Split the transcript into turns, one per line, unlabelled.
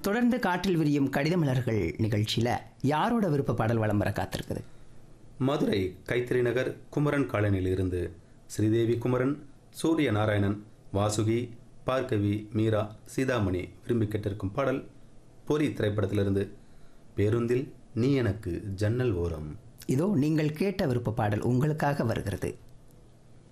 தொடர்ந்து காற்றில் விரியும் கடித மலர்கள் நிகழ்ச்சியில் யாரோட விருப்ப பாடல் வலம் வர காத்திருக்குது?
மதுரை கைத்தறி நகர் குமரன் காலனியில் இருந்து ஸ்ரீதேவி குமரன், சூரிய நாராயணன், வாசுகி, பார்கவி, மீரா, சீதாமணி விரும்பி கேட்டிருக்கும் பாடல் பொறி திரைப்படத்திலிருந்து பேருந்தில் நீ எனக்கு ஜன்னல் ஓரம்.
இதோ நீங்கள் கேட்ட விருப்ப பாடல் உங்களுக்காக வருகிறது.